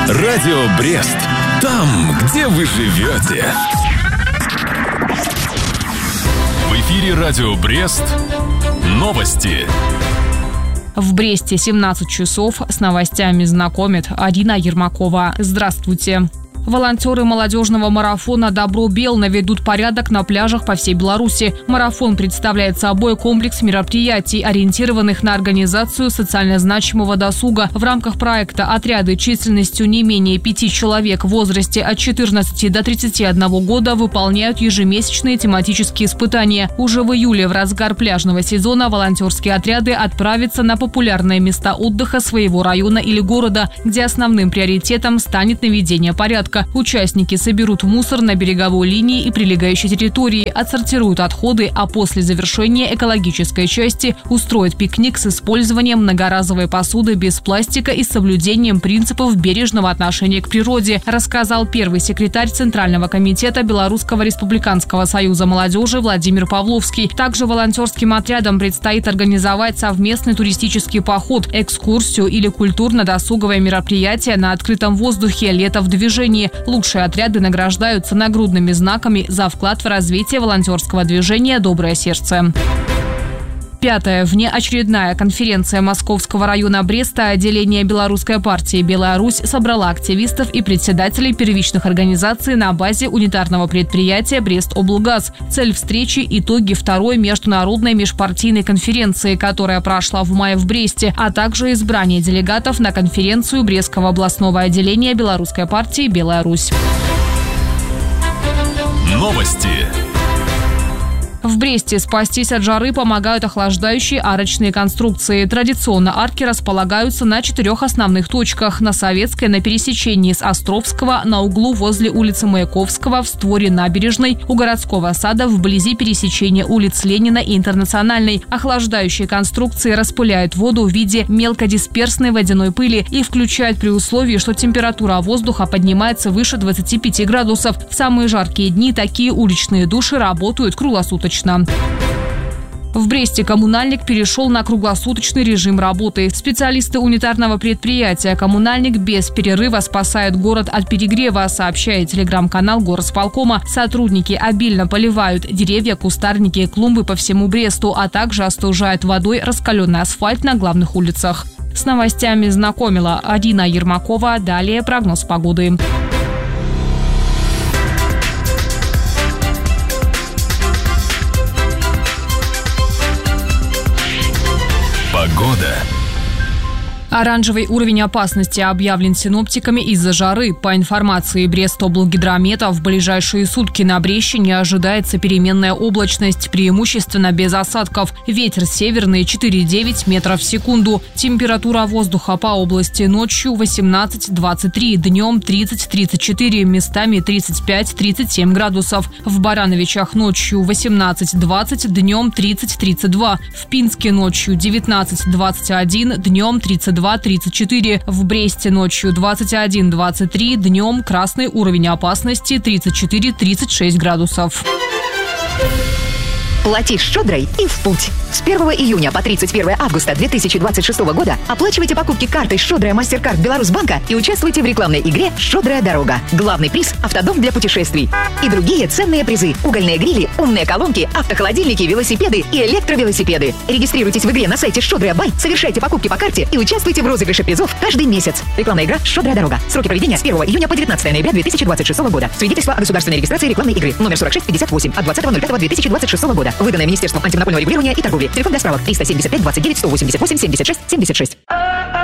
Радио Брест. Там, где вы живете. В эфире Радио Брест. Новости. В Бресте 17 часов. С новостями знакомит Арина Ермакова. Здравствуйте. Волонтеры молодежного марафона «Добро Бел» наведут порядок на пляжах по всей Беларуси. Марафон представляет собой комплекс мероприятий, ориентированных на организацию социально значимого досуга. В рамках проекта отряды численностью не менее 5 человек в возрасте от 14 до 31 года выполняют ежемесячные тематические испытания. Уже в июле, в разгар пляжного сезона, волонтерские отряды отправятся на популярные места отдыха своего района или города, где основным приоритетом станет наведение порядка. Участники соберут мусор на береговой линии и прилегающей территории, отсортируют отходы, а после завершения экологической части устроят пикник с использованием многоразовой посуды без пластика и соблюдением принципов бережного отношения к природе, рассказал первый секретарь Центрального комитета Белорусского республиканского союза молодежи Владимир Павловский. Также волонтерским отрядам предстоит организовать совместный туристический поход, экскурсию или культурно-досуговое мероприятие на открытом воздухе «Лето в движении». Лучшие отряды награждаются нагрудными знаками за вклад в развитие волонтерского движения «Доброе сердце». 5-я внеочередная конференция Московского района Бреста отделения Белорусской партии «Белая Русь» собрала активистов и председателей первичных организаций на базе унитарного предприятия «Брест-Облгаз». Цель встречи – итоги второй международной межпартийной конференции, которая прошла в мае в Бресте, а также избрание делегатов на конференцию Брестского областного отделения Белорусской партии «Белая Русь». Новости. В Бресте спастись от жары помогают охлаждающие арочные конструкции. Традиционно арки располагаются на 4 основных точках. На Советской, на пересечении с Островского, на углу возле улицы Маяковского, в створе набережной, у городского сада вблизи пересечения улиц Ленина и Интернациональной. Охлаждающие конструкции распыляют воду в виде мелкодисперсной водяной пыли и включают при условии, что температура воздуха поднимается выше 25 градусов. В самые жаркие дни такие уличные души работают круглосуточно. В Бресте коммунальник перешел на круглосуточный режим работы. Специалисты унитарного предприятия «Коммунальник» без перерыва спасают город от перегрева, сообщает телеграм-канал горосполкома. Сотрудники обильно поливают деревья, кустарники и клумбы по всему Бресту, а также остужают водой раскаленный асфальт на главных улицах. С новостями знакомила Арина Ермакова. Далее прогноз погоды. Погода. Оранжевый уровень опасности объявлен синоптиками из-за жары. По информации Брест-Облгидромета, в ближайшие сутки на Брещине ожидается переменная облачность, преимущественно без осадков. Ветер северный 4,9 метров в секунду. Температура воздуха по области ночью 18-23, днем 30-34, местами 35-37 градусов. В Барановичах ночью 18-20, днем 30-32. В Пинске ночью 19-21, днем 32-34. В Бресте ночью 21-23, днем красный уровень опасности 34-36 градусов. Плати щедрой и в путь. С 1 июня по 31 августа 2026 года оплачивайте покупки картой «Щедрая Мастеркард Беларусьбанка» и участвуйте в рекламной игре «Щедрая дорога». Главный приз – автодом для путешествий. И другие ценные призы – угольные грили, умные колонки, автохолодильники, велосипеды и электровелосипеды. Регистрируйтесь в игре на сайте «Щедрая Бай», совершайте покупки по карте и участвуйте в розыгрыше призов каждый месяц. Рекламная игра «Щедрая дорога». Сроки проведения с 1 июня по 19 ноября 2026 года. Свидетельство о государственной регистрации рекламной игры номер 4658 от 20.05.2026 года. Выданное Министерством антимонопольного регулирования и торговли. Телефон для справок 375 29 188 76 76.